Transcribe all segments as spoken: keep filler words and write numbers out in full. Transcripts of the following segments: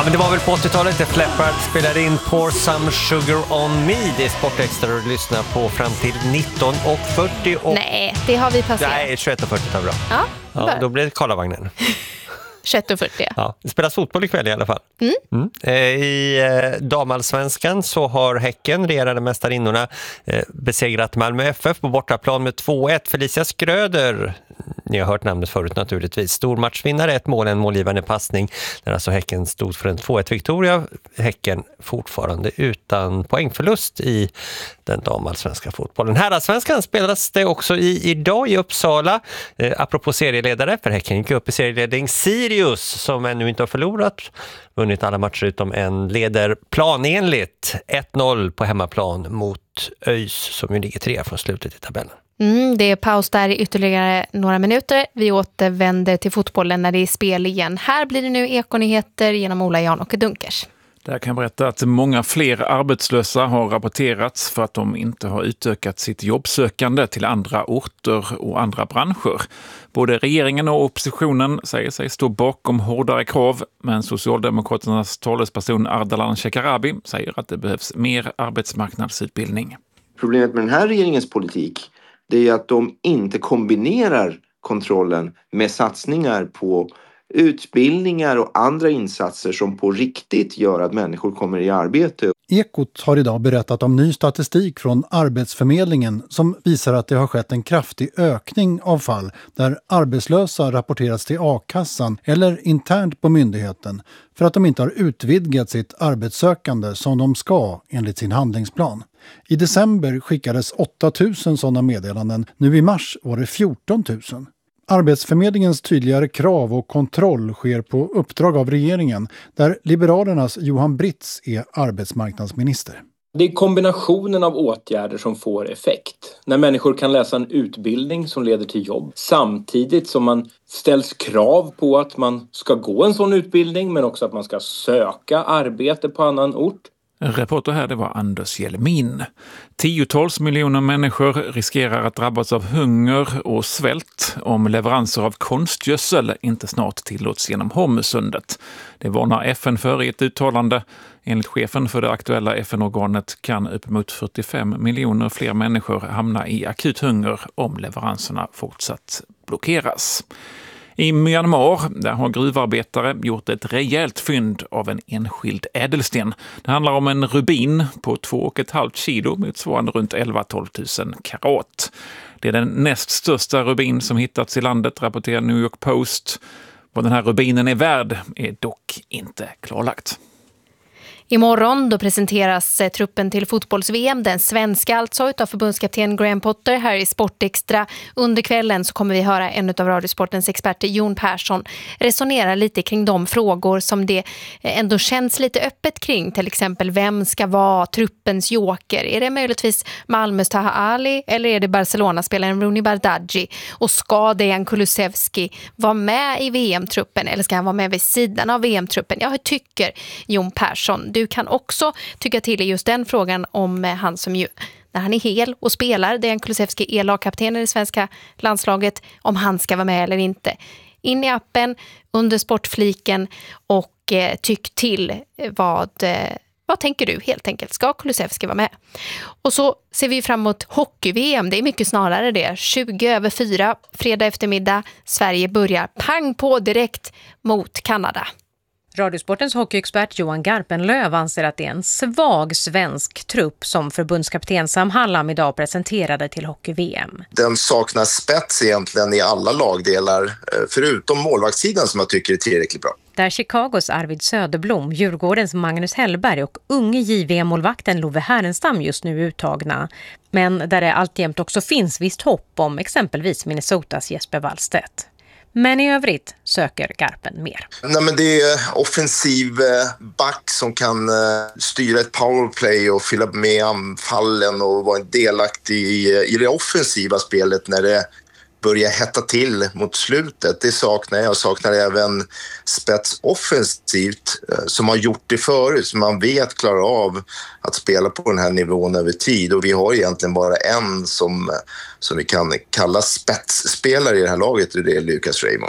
Ja, men det var väl på åttiotalet Def Leppard spelade in Pour Some Sugar On Me. Det är Sportextra och lyssnar på fram till nitton och fyrtio. Och... Nej, det har vi passerat. Nej, tjugoett och fyrtio tar bra. Ja, ja, då blir det Karlavagnen. tjugoett och fyrtio. Ja, det spelas fotboll ikväll i alla fall. Mm. Mm. Eh, I eh, damallsvenskan så har Häcken, regerande mästarinnorna, eh, besegrat Malmö F F på bortaplan med två ett. Felicia Skröder, ni har hört namnet förut naturligtvis, stor matchvinnare, ett mål, en målgivande passning. Där alltså Häcken stod för en två ett-viktoria. Häcken fortfarande utan poängförlust i den damallsvenska fotbollen. Herrasvenskan spelas det också i idag i Uppsala. Eh, apropå serieledare, för Häcken gick upp i serieledning. Sirius, som ännu inte har förlorat, vunnit alla matcher utom en, leder planenligt ett noll på hemmaplan mot ÖIS, som ju ligger trea från slutet i tabellen. Mm, det är paus där i ytterligare några minuter. Vi återvänder till fotbollen när det är spel igen. Här blir det nu Ekonyheter genom Ola Jan och Dunkers. Där kan jag berätta att många fler arbetslösa har rapporterats för att de inte har utökat sitt jobbsökande till andra orter och andra branscher. Både regeringen och oppositionen säger sig stå bakom hårdare krav, men Socialdemokraternas talesperson Ardalan Shekarabi säger att det behövs mer arbetsmarknadsutbildning. Problemet med den här regeringens politik, det är att de inte kombinerar kontrollen med satsningar på utbildningar och andra insatser som på riktigt gör att människor kommer i arbete. Ekot har idag berättat om ny statistik från Arbetsförmedlingen som visar att det har skett en kraftig ökning av fall där arbetslösa rapporterats till a-kassan eller internt på myndigheten för att de inte har utvidgat sitt arbetssökande som de ska enligt sin handlingsplan. I december skickades åtta tusen sådana meddelanden, nu i mars var det fjorton tusen. Arbetsförmedlingens tydligare krav och kontroll sker på uppdrag av regeringen, där Liberalernas Johan Britz är arbetsmarknadsminister. Det är kombinationen av åtgärder som får effekt. När människor kan läsa en utbildning som leder till jobb, samtidigt som man ställs krav på att man ska gå en sån utbildning, men också att man ska söka arbete på annan ort. En reporter här, det var Anders Jelmin. Tiotals miljoner människor riskerar att drabbas av hunger och svält om leveranser av konstgödsel inte snart tillåts genom Hormuzsundet. Det varnar F N för i ett uttalande. Enligt chefen för det aktuella F N-organet kan uppemot fyrtiofem miljoner fler människor hamna i akut hunger om leveranserna fortsatt blockeras. I Myanmar, där har gruvarbetare gjort ett rejält fynd av en enskild ädelsten. Det handlar om en rubin på två och ett halvt kilo, motsvarande runt elva till tolv tusen karat. Det är den näst största rubin som hittats i landet, rapporterar New York Post. Vad den här rubinen är värd är dock inte klarlagt. Imorgon då presenteras eh, truppen till fotbolls-V M, den svenska alltså, utav förbundskapten Graham Potter här i Sportextra. Under kvällen så kommer vi höra en av Radiosportens experter, Jon Persson, resonera lite kring de frågor som det eh, ändå känns lite öppet kring. Till exempel, vem ska vara truppens joker? Är det möjligtvis Malmös Taha Ali eller är det Barcelona-spelaren Rooney Bardghji? Och ska Dejan Kulusevski vara med i V M-truppen eller ska han vara med vid sidan av V M-truppen? Ja, hur tycker Jon Persson? Du kan också tycka till i just den frågan om han som ju, när han är hel och spelar, Dejan Kulusevski är lagkapten i det svenska landslaget, om han ska vara med eller inte. In i appen, under sportfliken och eh, tyck till vad, eh, vad tänker du helt enkelt. Ska Kulusevski vara med? Och så ser vi fram emot hockey-V M. Det är mycket snarare det. tjugo över fyra, fredag eftermiddag. Sverige börjar pang på direkt mot Kanada. Radiosportens hockeyexpert Johan Garpenlöv anser att det är en svag svensk trupp som förbundskapten Sam Hallam idag presenterade till hockey-V M. Den saknar spets egentligen i alla lagdelar, förutom målvaktssidan som jag tycker är tillräckligt bra. Där Chicagos Arvid Söderblom, Djurgårdens Magnus Hellberg och unge J V M-målvakten Love Härenstam just nu uttagna. Men där det alltjämt också finns visst hopp om exempelvis Minnesotas Jesper Wallstedt. Men i övrigt söker Garpen mer. Nej, men det är offensiv back som kan styra ett powerplay och fylla med anfallen och vara delaktig i, i det offensiva spelet när det börjar hetta till mot slutet. Det saknar jag. Jag saknar även spets offensivt som har gjort det förut, som man vet klarar av att spela på den här nivån över tid. Och vi har egentligen bara en som, som vi kan kalla spetsspelare i det här laget, och det är Lucas Raymond.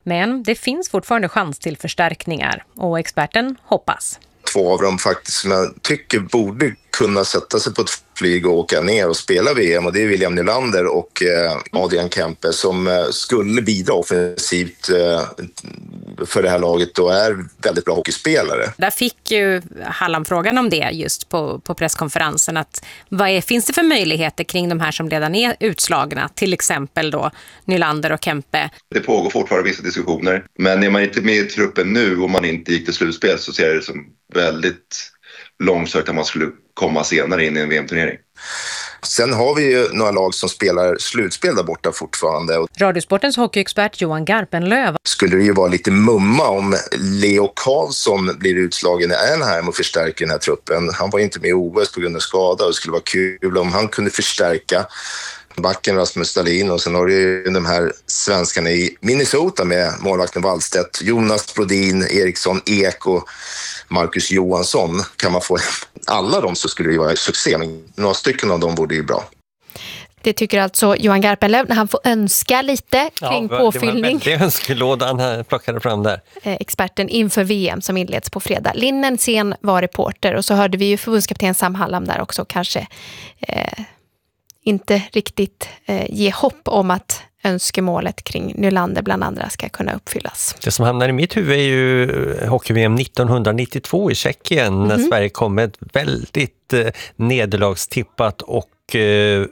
Men det finns fortfarande chans till förstärkningar och experten hoppas. Två av dem faktiskt som jag tycker borde kunna sätta sig på ett flyg och åka ner och spela V M, och det är William Nylander och eh, Adrian Kempe som eh, skulle bidra offensivt eh, för det här laget och är väldigt bra hockeyspelare. Där fick ju Hallam frågan om det just på, på presskonferensen, att vad är, finns det för möjligheter kring de här som redan är utslagna, till exempel då Nylander och Kempe? Det pågår fortfarande vissa diskussioner, men är man inte med i truppen nu och man inte gick till slutspel så ser jag det som väldigt långsökt att man skulle komma senare in i en V M-turnering. Sen har vi ju några lag som spelar slutspel där borta fortfarande. Radiosportens hockeyexpert Johan Garpenlöv. Skulle det ju vara lite mumma om Leo Karlsson blir utslagen i Anaheim och förstärker den här truppen. Han var inte med i O S på grund av skada och det skulle vara kul om han kunde förstärka backen Rasmus Stalin, och sen har du ju de här svenskarna i Minnesota med målvakten Wallstedt, Jonas Brodin, Eriksson, Ek och Marcus Johansson. Kan man få alla dem så skulle det ju vara succé, men några stycken av dem borde ju bra. Det tycker alltså Johan Garpenlöv när han får önska lite kring ja, påfyllning. Det var en väldig önskelåda han plockade fram där. Experten inför V M som inleds på fredag. Linnen Sen var reporter, och så hörde vi ju förbundskapten Sam Hallam där också kanske eh, inte riktigt eh, ge hopp om att önskemålet kring Nylander bland andra ska kunna uppfyllas. Det som hamnar i mitt huvud är ju hockey-V M nittonhundranittiotvå i Tjeckien mm-hmm. när Sverige kom med ett väldigt eh, nederlagstippat och eh,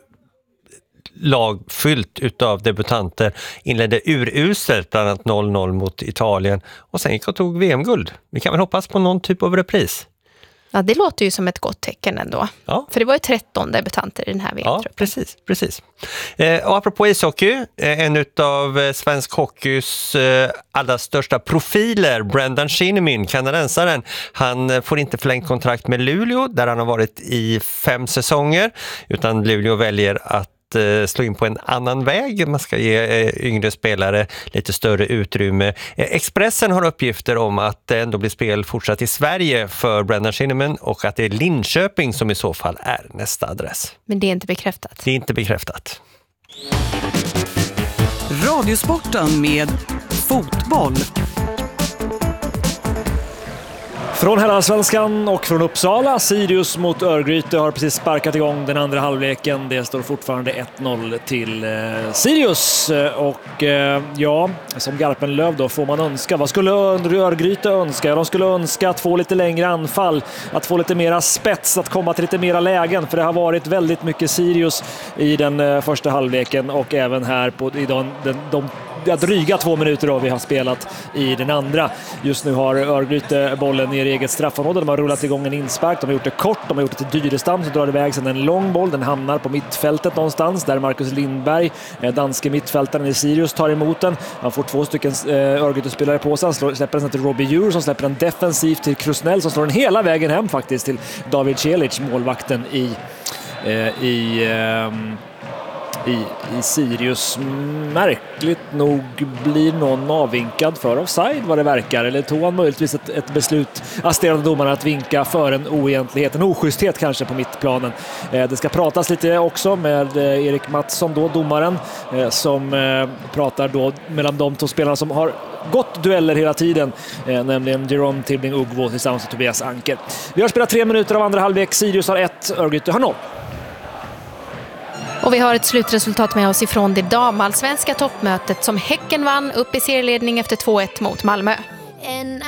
lag fyllt utav debutanter, inledde uruselt bland annat noll noll mot Italien och sen gick och tog V M-guld. Vi kan väl hoppas på någon typ av repris. Ja, det låter ju som ett gott tecken ändå. Ja. För det var ju tretton debutanter i den här V M-truppen. Ja, precis. precis. Eh, och apropå ishockey, eh, en utav eh, svensk hockeys eh, allra största profiler, Brendan Shinnimin, kanadensaren, han eh, får inte förlängt kontrakt med Luleå där han har varit i fem säsonger, utan Luleå väljer att slå in på en annan väg. Man ska ge yngre spelare lite större utrymme. Expressen har uppgifter om att det ändå blir spel fortsatt i Sverige för Brendan Shinnimin och att det är Linköping som i så fall är nästa adress. Men det är inte bekräftat. Det är inte bekräftat. Radiosporten med fotboll. Från Herrallsvenskan och från Uppsala, Sirius mot Örgryte har precis sparkat igång den andra halvleken. Det står fortfarande ett noll till eh, Sirius. Och eh, ja, som Garpenlöv då får man önska. Vad skulle Örgryte önska? De skulle önska att få lite längre anfall, att få lite mera spets, att komma till lite mera lägen. För det har varit väldigt mycket Sirius i den eh, första halvleken och även här på i de, den, de Ja, dryga två minuter då vi har spelat i den andra. Just nu har Örgryte bollen i eget straffområde. De har rullat igång en inspark. De har gjort det kort. De har gjort det till Dyrestam som drar iväg sedan en lång boll. Den hamnar på mittfältet någonstans där Marcus Lindberg, danske mittfältaren i Sirius, tar emot den. Han får två stycken Örgryte-spelare på sig. Han slår, släpper den till Robbie Djur som släpper den defensivt till Krusnell som slår den hela vägen hem faktiskt till David Celic, målvakten i eh, i eh, I, i Sirius. Märkligt nog blir någon avvinkad för offside vad det verkar, eller tog han möjligtvis ett, ett beslut, assisterande domaren, att vinka för en oegentlighet, en oschysthet kanske på mittplanen. Eh, det ska pratas lite också med eh, Erik Mattsson då, domaren, eh, som eh, pratar då mellan de två spelarna som har gått dueller hela tiden, eh, nämligen Jerome Tibbling Ugvo tillsammans med Tobias Anker. Vi har spelat tre minuter av andra halvlek. Sirius har ett, Örgryte har noll. Och vi har ett slutresultat med oss ifrån det damallsvenska toppmötet som Häcken vann upp i serieledning efter två ett mot Malmö.